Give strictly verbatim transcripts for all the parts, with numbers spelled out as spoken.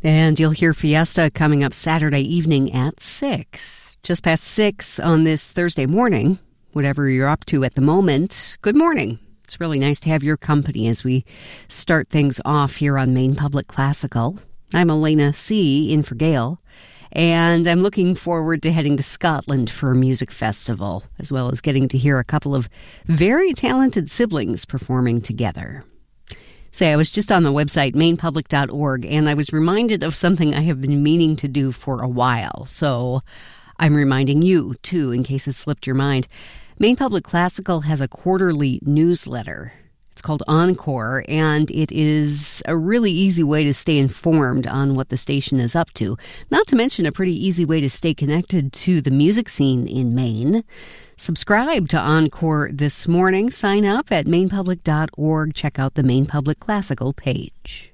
And you'll hear Fiesta coming up Saturday evening at six. Just past six on this Thursday morning, whatever you're up to at the moment, good morning. It's really nice to have your company as we start things off here on Maine Public Classical. I'm Elena C. in for Gail, and I'm looking forward to heading to Scotland for a music festival, as well as getting to hear a couple of very talented siblings performing together. Say, I was just on the website, maine public dot org, and I was reminded of something I have been meaning to do for a while. So I'm reminding you, too, in case it slipped your mind. Maine Public Classical has a quarterly newsletter. It's called Encore, and it is a really easy way to stay informed on what the station is up to. Not to mention a pretty easy way to stay connected to the music scene in Maine. Subscribe to Encore this morning. Sign up at maine public dot org. Check out the Maine Public Classical page.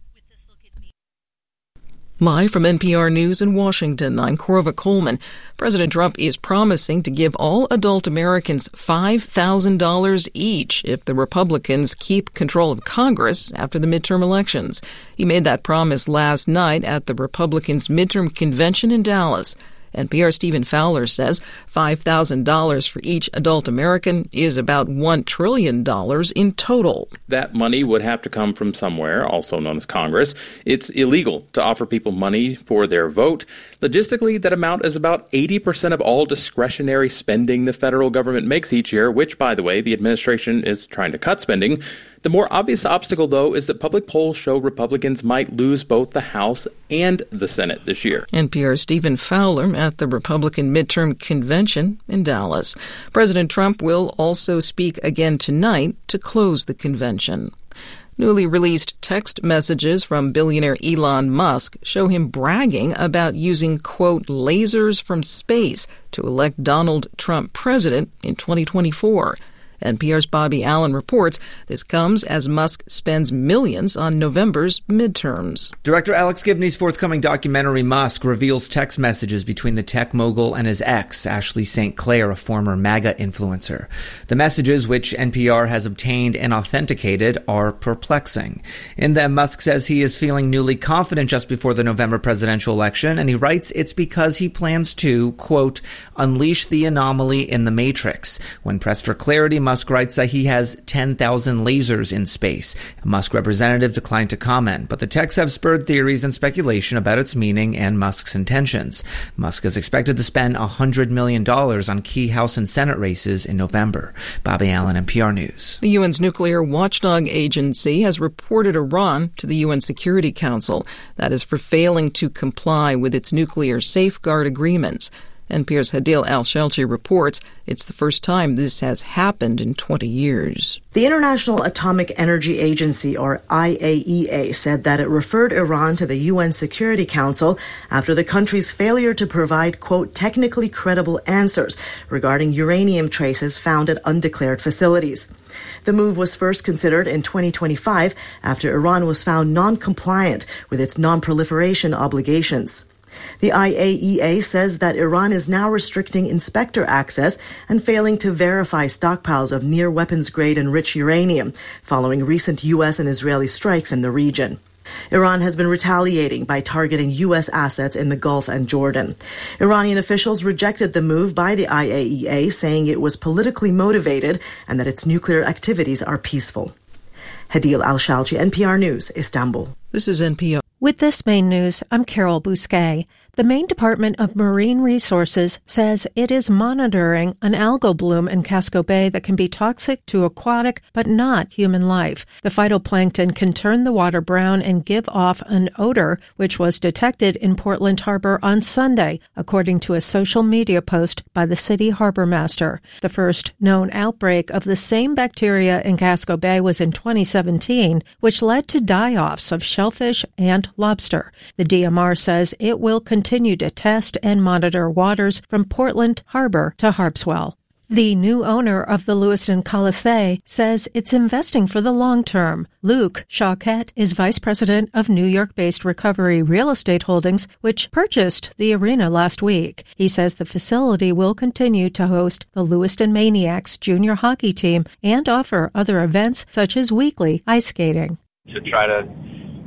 Live from N P R News in Washington, I'm Corva Coleman. President Trump is promising to give all adult Americans five thousand dollars each if the Republicans keep control of Congress after the midterm elections. He made that promise last night at the Republicans' midterm convention in Dallas. N P R's Stephen Fowler says five thousand dollars for each adult American is about one trillion dollars in total. That money would have to come from somewhere, also known as Congress. It's illegal to offer people money for their vote. Logistically, that amount is about eighty percent of all discretionary spending the federal government makes each year, which, by the way, the administration is trying to cut spending. The more obvious obstacle, though, is that public polls show Republicans might lose both the House and the Senate this year. N P R's Stephen Fowler at the Republican midterm convention in Dallas. President Trump will also speak again tonight to close the convention. Newly released text messages from billionaire Elon Musk show him bragging about using, quote, lasers from space to elect Donald Trump president in twenty twenty-four. N P R's Bobby Allen reports this comes as Musk spends millions on November's midterms. Director Alex Gibney's forthcoming documentary, Musk, reveals text messages between the tech mogul and his ex, Ashley Saint Clair, a former MAGA influencer. The messages, which N P R has obtained and authenticated, are perplexing. In them, Musk says he is feeling newly confident just before the November presidential election, and he writes it's because he plans to, quote, unleash the anomaly in the matrix. When pressed for clarity, Musk writes that he has ten thousand lasers in space. A Musk representative declined to comment, but the texts have spurred theories and speculation about its meaning and Musk's intentions. Musk is expected to spend one hundred million dollars on key House and Senate races in November. Bobby Allen, N P R News. The U N's nuclear watchdog agency has reported Iran to the U N Security Council. That is for failing to comply with its nuclear safeguard agreements. N P R's Hadil Al-Shelchi reports it's the first time this has happened in twenty years. The International Atomic Energy Agency, or I A E A, said that it referred Iran to the U N Security Council after the country's failure to provide, quote, technically credible answers regarding uranium traces found at undeclared facilities. The move was first considered in twenty twenty-five after Iran was found non-compliant with its non-proliferation obligations. The I A E A says that Iran is now restricting inspector access and failing to verify stockpiles of near weapons-grade enriched uranium following recent U S and Israeli strikes in the region. Iran has been retaliating by targeting U S assets in the Gulf and Jordan. Iranian officials rejected the move by the I A E A, saying it was politically motivated and that its nuclear activities are peaceful. Hadil Al-Shalchi, N P R News, Istanbul. This is N P R. With this Maine news, I'm Carol Bousquet. The Maine Department of Marine Resources says it is monitoring an algal bloom in Casco Bay that can be toxic to aquatic but not human life. The phytoplankton can turn the water brown and give off an odor, which was detected in Portland Harbor on Sunday, according to a social media post by the city harbor master. The first known outbreak of the same bacteria in Casco Bay was in twenty seventeen, which led to die-offs of shellfish and lobster. The D M R says it will continue continue to test and monitor waters from Portland Harbor to Harpswell. The new owner of the Lewiston Colisée says it's investing for the long term. Luke Shawkett is vice president of New York-based Recovery Real Estate Holdings, which purchased the arena last week. He says the facility will continue to host the Lewiston Maniacs junior hockey team and offer other events such as weekly ice skating. To try to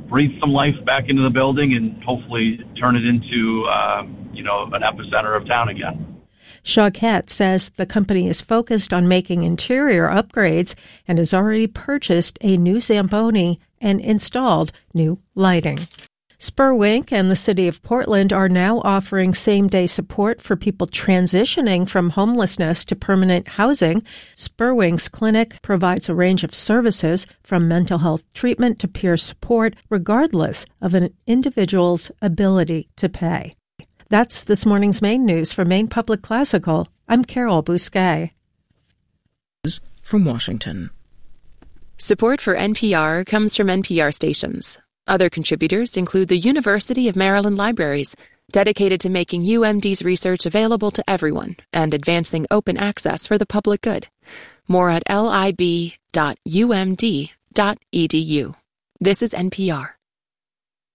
breathe some life back into the building and hopefully turn it into, uh, you know, an epicenter of town again. Choquette says the company is focused on making interior upgrades and has already purchased a new Zamboni and installed new lighting. Spurwink and the City of Portland are now offering same-day support for people transitioning from homelessness to permanent housing. Spurwink's clinic provides a range of services from mental health treatment to peer support, regardless of an individual's ability to pay. That's this morning's Maine news from Maine Public Classical. I'm Carol Bousquet. From Washington. Support for N P R comes from N P R stations. Other contributors include the University of Maryland Libraries, dedicated to making U M D's research available to everyone and advancing open access for the public good. More at lib dot u m d dot e d u. This is N P R.